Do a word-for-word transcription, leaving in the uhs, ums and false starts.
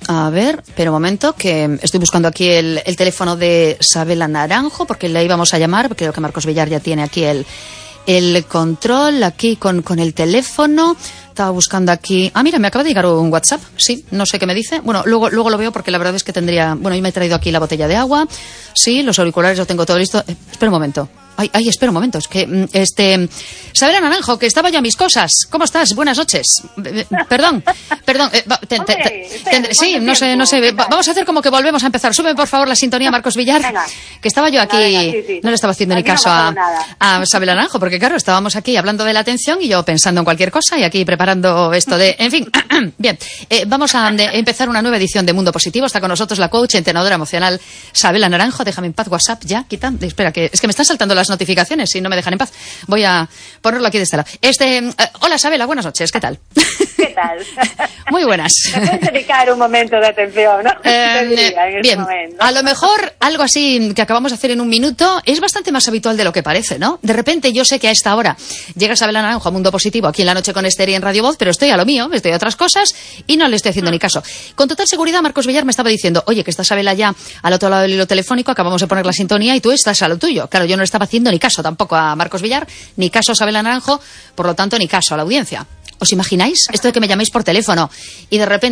A ver, pero un momento, que estoy buscando aquí el, el teléfono de Sabela Naranjo, porque la íbamos a llamar, porque creo que Marcos Villar ya tiene aquí el, el control, aquí con, con el teléfono. Estaba buscando aquí... Ah, mira, me acaba de llegar un WhatsApp, sí, no sé qué me dice. Bueno, luego, luego lo veo porque la verdad es que tendría... Bueno, yo me he traído aquí la botella de agua, sí, los auriculares lo tengo todo listo. Eh, espera un momento. Ay, ay, espera un momento, es que, este... Sabela Naranjo, que estaba yo a mis cosas. ¿Cómo estás? Buenas noches. Perdón, perdón. Eh, te, te, te, te, sí, no sé, no sé. Vamos a hacer como que volvemos a empezar. Sube, por favor, la sintonía, Marcos Villar. Venga. Que estaba yo aquí... Venga, sí, sí. No le estaba haciendo aquí ni caso no a, a Sabela Naranjo, porque claro, estábamos aquí hablando de la atención y yo pensando en cualquier cosa y aquí preparando esto de... En fin, bien. Eh, vamos a de, empezar una nueva edición de Mundo Positivo. Está con nosotros la coach, entrenadora emocional, Sabela Naranjo. Déjame en paz WhatsApp ya, quita. Espera, que es que me están saltando las notificaciones y no me dejan en paz. Voy a ponerlo aquí de este lado. Este, eh, hola Sabela, buenas noches, ¿qué tal? ¿Qué tal? Muy buenas. ¿Me puedes dedicar un momento de atención, no? Eh, diría, en bien, momento. A lo mejor algo así que acabamos de hacer en un minuto es bastante más habitual de lo que parece, ¿no? De repente yo sé que a esta hora llega Sabela Naranjo a Mundo Positivo aquí en La Noche con Esther y en Radio Voz, pero estoy a lo mío, estoy a otras cosas y no le estoy haciendo mm. ni caso. Con total seguridad Marcos Villar me estaba diciendo, oye, que está Sabela ya al otro lado del hilo telefónico, acabamos de poner la sintonía y tú estás a lo tuyo. Claro, yo no le estaba haciendo ni caso tampoco a Marcos Villar, ni caso a Sabela Naranjo, por lo tanto ni caso a la audiencia. ¿Os imagináis esto de que me llaméis por teléfono y de repente